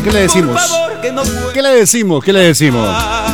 ¿Qué le decimos? ¿Qué le decimos? ¿Qué le decimos?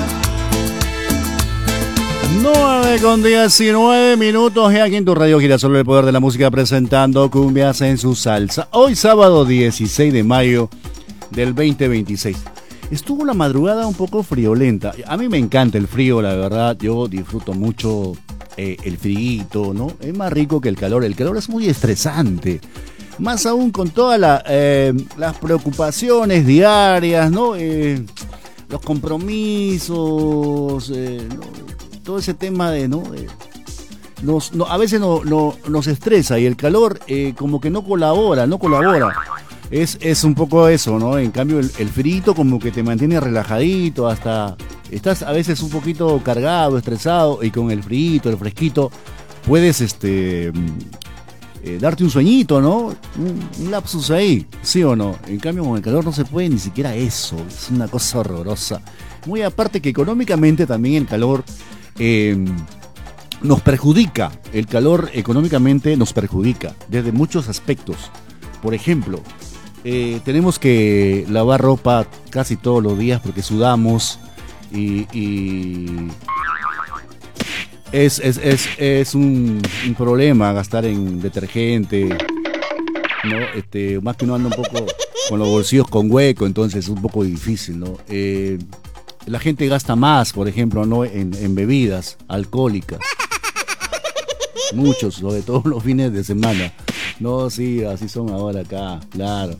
9:19 y aquí en tu radio Girasol, el poder de la música, presentando Cumbias en su salsa. Hoy sábado 16 de mayo del 2026. Estuvo una madrugada un poco friolenta. A mí me encanta el frío, la verdad. Yo disfruto mucho el frío, ¿no? Es más rico que el calor. El calor es muy estresante. Más aún con todas las preocupaciones diarias, ¿no? Los compromisos, ¿no? Todo ese tema de, ¿no? A veces nos estresa y el calor como que no colabora. Es un poco eso, ¿no? En cambio el frito como que te mantiene relajadito, hasta estás a veces un poquito cargado, estresado, y con el frito, el fresquito, puedes darte un sueñito, ¿no? Un lapsus ahí, ¿sí o no? En cambio con el calor no se puede ni siquiera eso, es una cosa horrorosa. Muy aparte que económicamente también el calor nos perjudica. El calor económicamente nos perjudica desde muchos aspectos. Por ejemplo, tenemos que lavar ropa casi todos los días porque sudamos y es un problema gastar en detergente, ¿no? Más que uno anda un poco con los bolsillos con hueco, entonces es un poco difícil, ¿no? La gente gasta más, por ejemplo, ¿no? en bebidas alcohólicas. Muchos, sobre todo los fines de semana. No, sí, así son ahora acá, claro.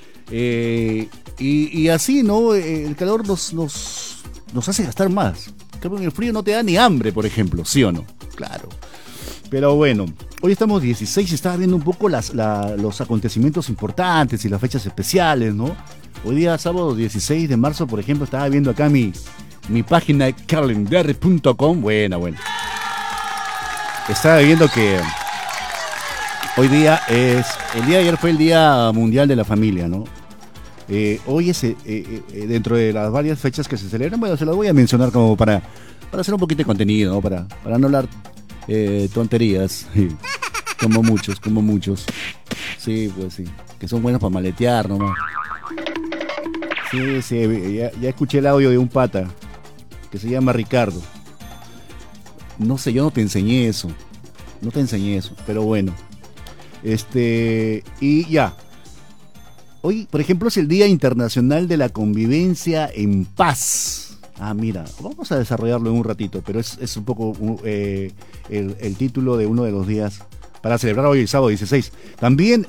Y así, ¿no? El calor nos hace gastar más. En el frío no te da ni hambre, por ejemplo, ¿sí o no? Claro. Pero bueno, hoy estamos 16 y estaba viendo un poco los acontecimientos importantes y las fechas especiales, ¿no? Hoy día, sábado 16 de marzo, por ejemplo, estaba viendo acá mi página calendar.com. Buena. Estaba viendo que hoy día el día de ayer fue el Día Mundial de la Familia, ¿no? Hoy es dentro de las varias fechas que se celebran, bueno, se las voy a mencionar como para hacer un poquito de contenido, ¿no? Para no hablar tonterías, como muchos. Sí, pues sí, que son buenos para maletear nomás. Sí, ya escuché el audio de un pata que se llama Ricardo. No sé, yo no te enseñé eso, pero bueno. Y ya. Hoy, por ejemplo, es el Día Internacional de la Convivencia en Paz. Ah, mira, vamos a desarrollarlo en un ratito, pero es un poco el título de uno de los días para celebrar hoy, el sábado 16. También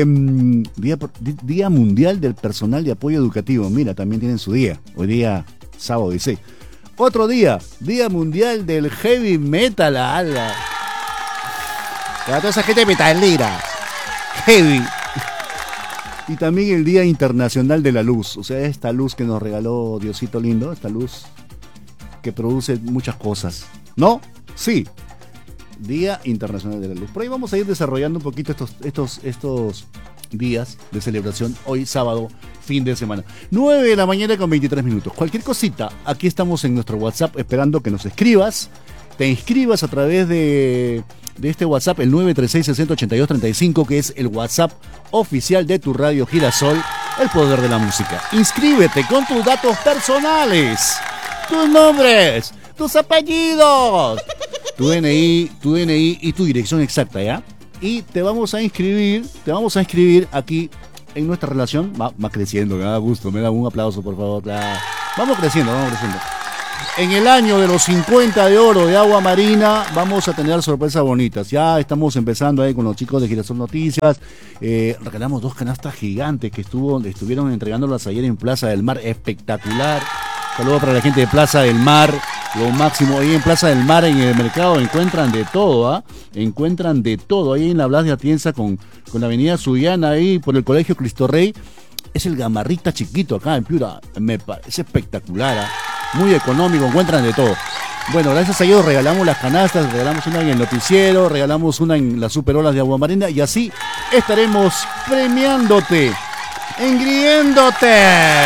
Día Mundial del Personal de Apoyo Educativo. Mira, también tienen su día. Hoy día, sábado 16. Otro día, Día Mundial del Heavy Metal. ¡Ala! Para toda esa gente metalera. Heavy. Y también el Día Internacional de la Luz. O sea, esta luz que nos regaló Diosito lindo. Esta luz que produce muchas cosas. ¿No? Sí. Día Internacional de la Luz. Por ahí vamos a ir desarrollando un poquito estos días de celebración. Hoy sábado, fin de semana. 9:23 a.m. Cualquier cosita, aquí estamos en nuestro WhatsApp esperando que nos escribas. Te inscribas a través de este WhatsApp, el 936-6082-35, que es el WhatsApp oficial de tu radio Girasol, el poder de la música. Inscríbete con tus datos personales, tus nombres, tus apellidos, tu DNI y tu dirección exacta, ¿ya? Y te vamos a inscribir aquí en nuestra relación. Va creciendo, me da gusto, me da un aplauso, por favor. Vamos creciendo. En el año de los 50 de oro de Agua Marina vamos a tener sorpresas bonitas. Ya estamos empezando ahí con los chicos de Girasol Noticias. Regalamos 2 canastas gigantes que estuvieron entregándolas ayer en Plaza del Mar. Espectacular. Saludos para la gente de Plaza del Mar. Lo máximo. Ahí en Plaza del Mar, en el mercado, encuentran de todo, ¿ah? Encuentran de todo. Ahí en la Blas de Atienza con la avenida Sullana, ahí por el Colegio Cristo Rey. Es el Gamarrita chiquito acá en Piura. Me parece espectacular, ¿ah? Muy económico, encuentran de todo. Bueno, gracias a ellos regalamos las canastas, regalamos una en el noticiero, regalamos una en las superolas de Agua Marina y así estaremos premiándote, engriéndote.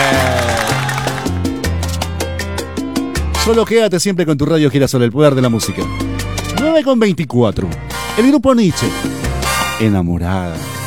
Solo quédate siempre con tu radio Girasol, el poder de la música. 9:24. El grupo Nietzsche. Enamorada.